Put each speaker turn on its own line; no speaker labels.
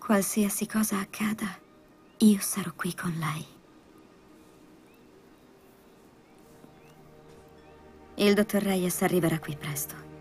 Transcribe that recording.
Qualsiasi cosa accada, io sarò qui con lei. Il dottor Reyes arriverà qui presto.